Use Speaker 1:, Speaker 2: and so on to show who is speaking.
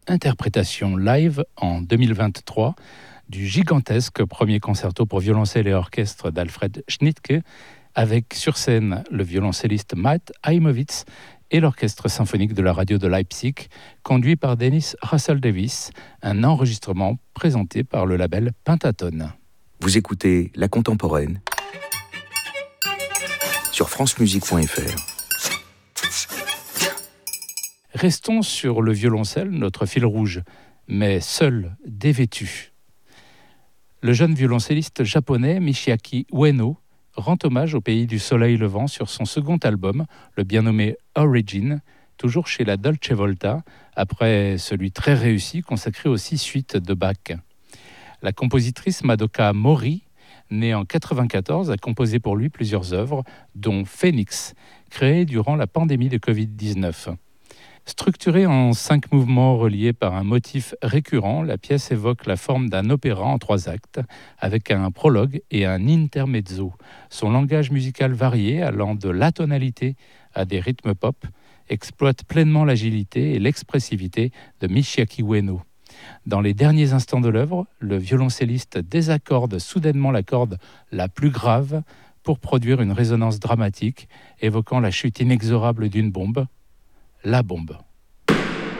Speaker 1: interprétation live en 2023 du gigantesque premier concerto pour violoncelle et orchestre d'Alfred Schnittke, avec sur scène le violoncelliste Matt Heimowitz et l'orchestre symphonique de la radio de Leipzig, conduit par Dennis Russell Davis, un enregistrement présenté par le label Pentatone.
Speaker 2: Vous écoutez La Contemporaine sur francemusique.fr.
Speaker 1: Restons sur le violoncelle, notre fil rouge, mais seul, dévêtu. Le jeune violoncelliste japonais Michiaki Ueno rend hommage au pays du soleil levant sur son second album, le bien nommé Origin, toujours chez la Dolce Volta, après celui très réussi consacré aux 6 suites de Bach. La compositrice Madoka Mori, née en 1994, a composé pour lui plusieurs œuvres, dont Phoenix, créée durant la pandémie de Covid-19. Structurée en 5 mouvements reliés par un motif récurrent, la pièce évoque la forme d'un opéra en 3 actes, avec un prologue et un intermezzo. Son langage musical varié, allant de l'atonalité à des rythmes pop, exploite pleinement l'agilité et l'expressivité de Michiaki Ueno. Dans les derniers instants de l'œuvre, le violoncelliste désaccorde soudainement la corde la plus grave pour produire une résonance dramatique, évoquant la chute inexorable d'une bombe, la bombe.